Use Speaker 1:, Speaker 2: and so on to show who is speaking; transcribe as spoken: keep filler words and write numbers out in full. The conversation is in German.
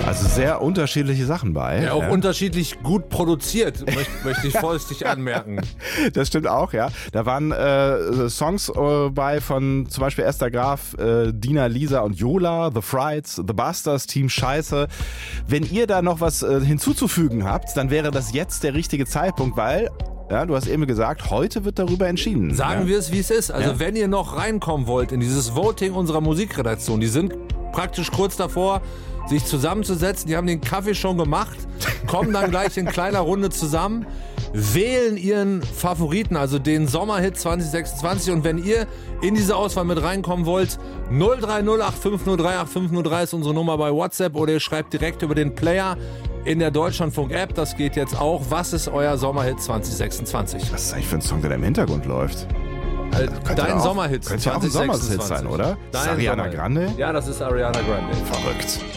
Speaker 1: Also sehr unterschiedliche Sachen bei.
Speaker 2: Ja, auch
Speaker 1: ja.
Speaker 2: unterschiedlich gut produziert, möchte, möchte ich vorsichtig anmerken.
Speaker 1: Das stimmt auch, ja. Da waren äh, Songs äh, bei von zum Beispiel Esther Graf, äh, Dina, Lisa und Yola, The Frights, The Busters, Team Scheiße. Wenn ihr da noch was äh, hinzuzufügen habt, dann wäre das jetzt der richtige Zeitpunkt, weil, ja, du hast eben gesagt, heute wird darüber entschieden.
Speaker 2: Sagen
Speaker 1: ja.
Speaker 2: wir es, wie es ist. Also
Speaker 1: Ja.
Speaker 2: wenn ihr noch reinkommen wollt in dieses Voting unserer Musikredaktion, die sind praktisch kurz davor, sich zusammenzusetzen. Die haben den Kaffee schon gemacht, kommen dann gleich in kleiner Runde zusammen, wählen ihren Favoriten, also den Sommerhit zwanzig sechsundzwanzig. Und wenn ihr in diese Auswahl mit reinkommen wollt, null drei null acht fünf null drei acht fünf null drei ist unsere Nummer bei WhatsApp oder ihr schreibt direkt über den Player in der Deutschlandfunk-App. Das geht jetzt auch. Was ist euer Sommerhit zwanzig sechsundzwanzig?
Speaker 1: Was ist eigentlich für ein Song, der da im Hintergrund läuft?
Speaker 2: Äh,
Speaker 1: Könnte
Speaker 2: Dein
Speaker 1: auch-
Speaker 2: Sommerhit
Speaker 1: könnte ja auch ein
Speaker 2: zwanzig
Speaker 1: Sommerhit
Speaker 2: sechsundzwanzig
Speaker 1: sein, oder?
Speaker 2: Dein
Speaker 1: Ist Ariana
Speaker 2: Sommerhit.
Speaker 1: Grande?
Speaker 2: Ja, das ist Ariana Grande.
Speaker 1: Verrückt.